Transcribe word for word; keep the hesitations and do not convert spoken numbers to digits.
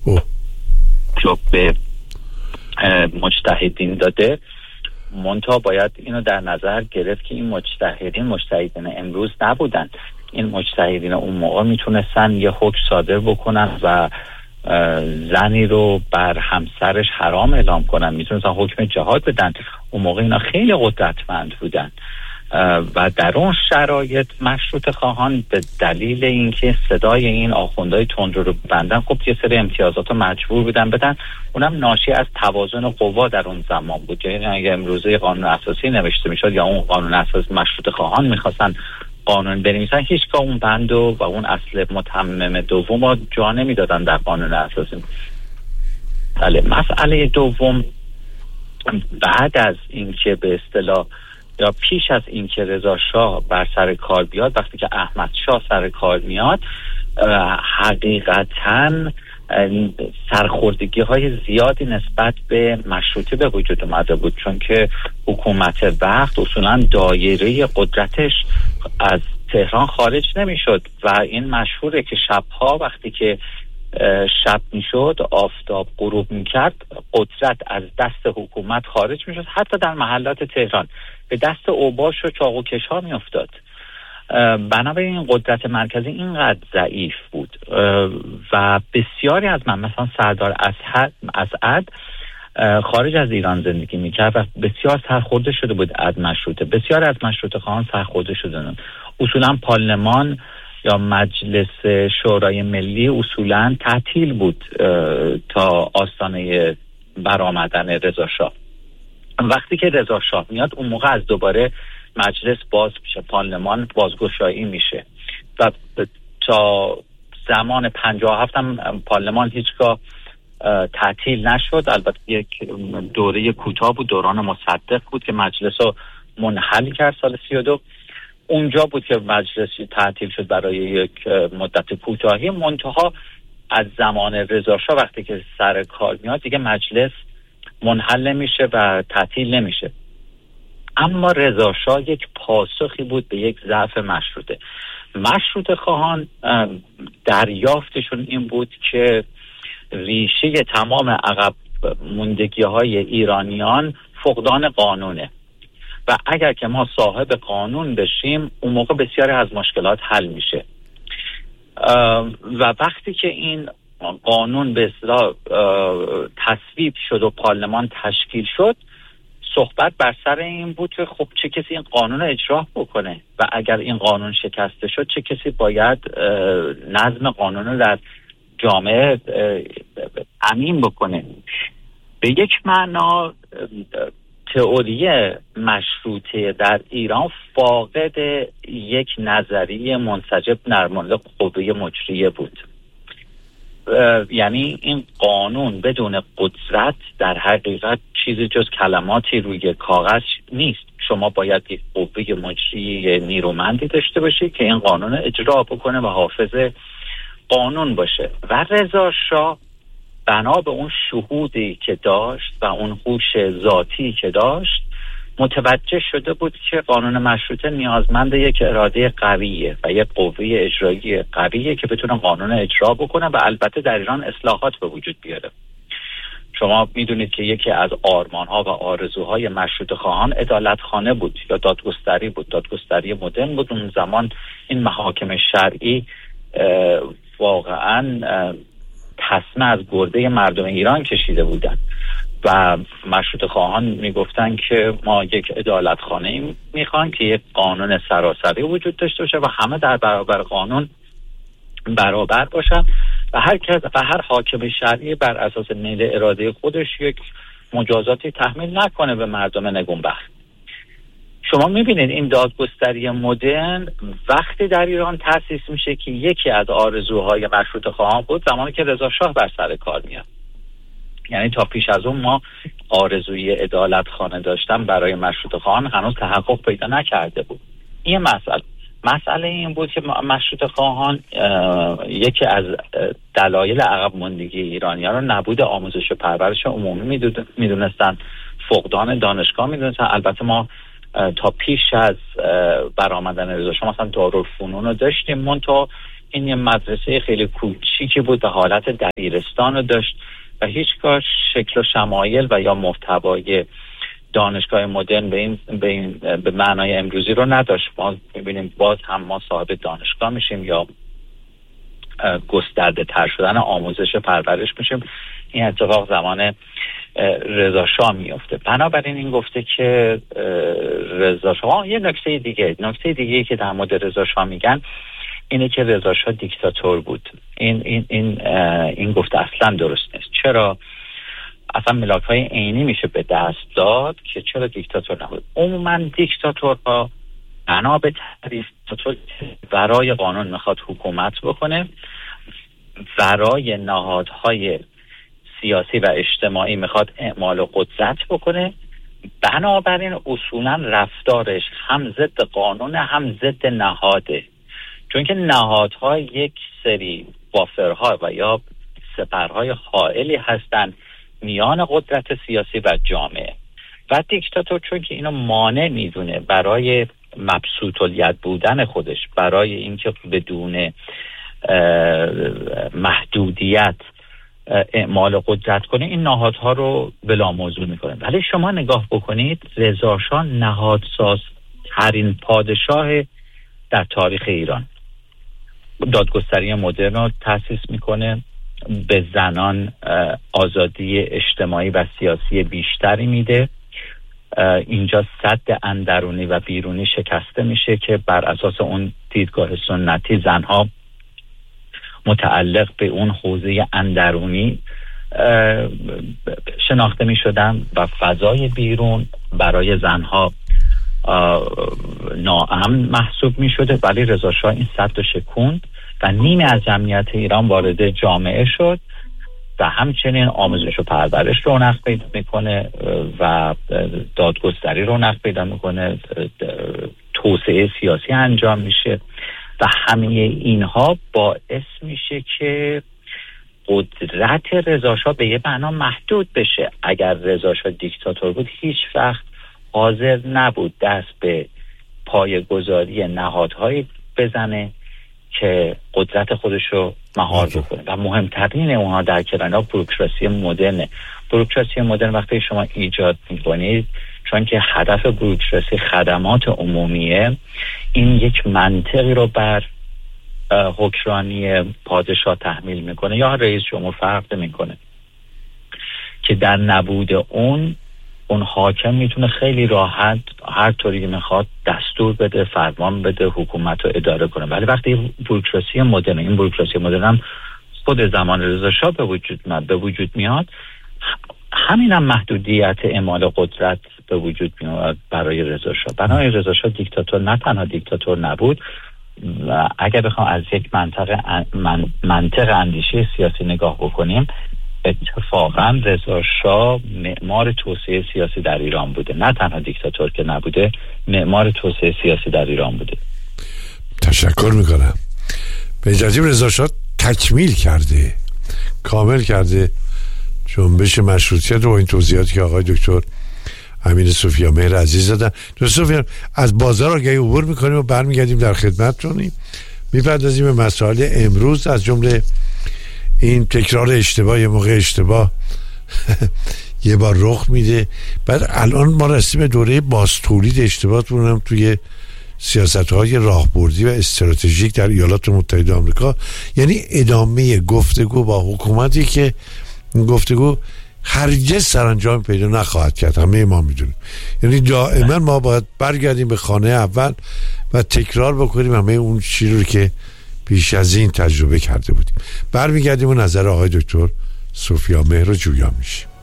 جو به مجتهدین داده. منتها باید اینو در نظر گرفت که این مجتهدین مجتهدین امروز نبودن. این مجتهدین اون موقع میتونستن یه حکم صادر بکنن و زنی رو بر همسرش حرام اعلام کنن، میتونستن حکم جهاد بدن. اون موقع اینا خیلی قدرتمند بودن و در اون شرایط مشروطه خواهان به دلیل اینکه صدای این آخوندهای تندرو رو بندن، خب یه سری امتیازات رو مجبور بودن بدن. اونم ناشی از توازن قوا در اون زمان بود. یعنی اگه امروزه قانون اساسی نوشته میشد یا اون قانون اساسی مشروطه خواهان میخواستن قانون بنویسن، هیچگاه اون بندو و اون اصل متمم دوم رو جا نمیدادن در قانون اساسی. بله، مسئله دوم، بعد از اینکه به اصطلاح یا پیش از اینکه رضا شاه بر سر کار بیاد، وقتی که احمد شاه سر کار میاد، حقیقتاً سرخوردگی های زیادی نسبت به مشروطه به وجود اومده بود، چون که حکومت وقت اصولاً دایره قدرتش از تهران خارج نمیشد و این مشهوره که شبها وقتی که شب میشد آفتاب غروب میکرد، قدرت از دست حکومت خارج میشد، حتی در محلات تهران به دست اوباش و چاقوکش ها میافتاد. بنابراین این قدرت مرکزی اینقدر ضعیف بود و بسیاری از من، مثلا سردار اسعد خارج از ایران زندگی میکرد و بسیار سرخورده شده بود از مشروطه. بسیار از مشروطه خواهان سرخورده شدن. اصولا پارلمان یا مجلس شورای ملی اصولا تعطیل بود تا آستانه برآمدن رضا شاه. وقتی که رضا شاه میاد، اون موقع از دوباره مجلس باز میشه، پارلمان بازگشایی میشه و تا زمان پنجاه و هفت هم پارلمان هیچگاه تعطیل نشد. البته یک دوره کوتاه بود، دوران مصدق بود که مجلس رو منحل کرد سال سی و دو. اونجا بود که مجلس تعطیل شد برای یک مدت کوتاهی. منتها از زمان رضا شاه وقتی که سر کار میاد دیگه مجلس منحل نمیشه و تعطیل نمیشه. اما رضا شاه یک پاسخی بود به یک ضعف مشروطه. مشروطه خواهان دریافتشون این بود که ریشه تمام عقب موندگی های ایرانیان فقدان قانونه و اگر که ما صاحب قانون بشیم، اون موقع بسیاری از مشکلات حل میشه. و وقتی که این قانون به اصطلاح تصویب شد و پارلمان تشکیل شد، صحبت بر سر این بود که خب چه کسی این قانون رو اجرا بکنه و اگر این قانون شکسته شد چه کسی باید نظم قانون رو در جامعه امین بکنه. به یک معنا تئوری مشروطه در ایران فاقد یک نظریه منسجم در مورد قوه مجریه بود. یعنی این قانون بدون قدرت در حقیقت چیزی جز کلماتی روی کاغذ نیست. شما باید یک قوه مجری نیرومندی داشته باشید که این قانون اجرا بکنه و حافظ قانون باشه. و رضا شاه بنا به اون شهودی که داشت و اون هوش ذاتی که داشت، متوجه شده بود که قانون مشروطه نیازمند یک اراده قویه و یک قوه اجرایی قویه که بتونه قانون اجرا بکنه و البته در ایران اصلاحات به وجود بیاره. شما میدونید که یکی از آرمان‌ها و آرزوهای مشروطه خواهان عدالتخانه بود یا دادگستری بود. دادگستری مدرن بود. اون زمان این محاکم شرعی واقعاً تسمه از گرده مردم ایران کشیده بودن و مشروطه خواهان میگفتن که ما یک عدالتخانه میخوان که یک قانون سراسری وجود داشته باشه و همه در برابر قانون برابر باشن و هر کس و هر حاکم شرعی بر اساس میل اراده خودش یک مجازاتی تحمیل نکنه به مردم نگونبخت. شما میبینید این دادگستری مدرن وقتی در ایران تأسیس میشه که یکی از آرزوهای مشروطه خواهان بود زمانی که رضا شاه بر سر کار میاد. یعنی تا پیش از اون ما آرزوی عدالتخانه داشتن برای مشروطه خواهان هنوز تحقق پیدا نکرده بود. این مسئله مسئله این بود که مشروطه خواهان یکی از دلایل عقب ماندگی ایرانیان رو نبود آموزش و پرورش عمومی میدونستن، فقدان دانشگاه میدونستن. البته ما تا پیش از برآمدن رضا شاه مثلا دارالفنون رو داشتیم، منتها این یه مدرسه خیلی کوچیکی بود و حالت دبیرستان رو داشت و هیچگاه شکل و شمایل و یا محتوای دانشگاه مدرن به این به, این به معنای امروزی رو نداشت. ما می‌بینیم باز هم ما صاحب دانشگاه میشیم یا گسترده تر شدن آموزش پرورش میشیم. این اتفاق زمان رضا شاه میفته. بنابراین این گفته که رضا شاه، یه نکته دیگه نکته دیگه که در مورد رضا شاه میگن اینه که رضا شاه دیکتاتور بود. این این این این گفته اصلا درست نیست. چرا؟ اصلا ملاک‌های عینی میشه به دست داد که چرا دیکتاتور نبود. عموما دیکتاتورها بنا به تعریف دیکتاتور برای قانون میخواد حکومت بکنه، برای نهادهای سیاسی و اجتماعی میخواد اعمال قدرت بکنه، بنابراین اصولا رفتارش هم ضد قانون هم ضد نهاده، چون که نهادها یک سری بافرها و یا سپرهای حائلی هستند میان قدرت سیاسی و جامعه. و دیکتاتور چون که اینو مانع میدونه برای مبسوط الید بودن خودش، برای اینکه بدون محدودیت اعمال قدرت کنه، این نهادها رو بلا موضوع میکنه. ولی شما نگاه بکنید، رضا شاه نهادساز ترین پادشاه در تاریخ ایران، دادگستری مدرن رو تأسیس میکنه، به زنان آزادی اجتماعی و سیاسی بیشتری میده. اینجا سد اندرونی و بیرونی شکسته میشه که بر اساس اون دیدگاه سنتی زنها متعلق به اون حوزه اندرونی شناخته می شدن و فضای بیرون برای زنها ناامن محسوب می شده. ولی رضا شاه این سد شکوند و نیمی از جمعیت ایران وارد جامعه شد و همچنین آموزش و پرورش رونق پیدا میکنه و دادگستری رونق پیدا میکنه، توسعه سیاسی انجام میشه و همه اینها باعث میشه که قدرت رضا شاه به یه معنا محدود بشه. اگر رضا شاه دیکتاتور بود هیچ وقت حاضر نبود دست به پایه‌گذاری نهادهایی بزنه که قدرت خودش رو مهار بکنه و مهمترین اونها در کنار بوروکراسی مدرن. بوروکراسی مدرن وقتی شما ایجاد میکنید، چون که هدف بوروکراسی خدمات عمومیه، این یک منطقی رو بر حکمرانی پادشاه تحمیل میکنه یا رئیس جمهور، فرق میکنه که در نبود اون اون حاکم میتونه خیلی راحت هر طوری که میخواد دستور بده، فرمان بده، حکومت رو اداره کنه. ولی وقتی بوروکراسی مدرن، این بوروکراسی مدرن هم خود زمان رضا شاه به وجود میاد به وجود میاد همین هم محدودیت اعمال قدرت به وجود میاد برای رضا شاه. برای رضا شاه دیکتاتور نه تنها دیکتاتور نبود و اگر بخوام از یک منطق من منطق اندیشه سیاسی نگاه بکنیم، اتفاقا رضا شاه معمار توسعه سیاسی در ایران بوده، نه تنها دیکتاتور که نبوده، معمار توسعه سیاسی در ایران بوده. تشکر میکنم. به اجازه رضا شاه تکمیل کرده، کامل کرده جنبش مشروطیت رو. این توضیحاتی که آقای دکتر امین صوفیامهر عزیز دادن. دکتر صوفیامهر، از بازار آگهی عبور میکنیم و برمیگردیم در خدمتتونیم، میپردازیم به مسائل امروز، از جمله این تکرار اشتباه، یه موقع اشتباه یه بار رخ میده. بعد الان ما رسیم به دوره باز تولید اشتباهات هم توی سیاست‌های راهبردی و استراتژیک در ایالات متحده آمریکا، یعنی ادامه گفتگو با حکومتی که گفتگو هرگز سرانجام پیدا نخواهد کرد، همه ما میدونیم. یعنی دائما ما باید برگردیم به خانه اول و تکرار بکنیم همه اون چیزی رو که پیش از این تجربه کرده بودیم. برمیگردیم و نظر آقای دکتر صوفیامهر رو جویا میشیم.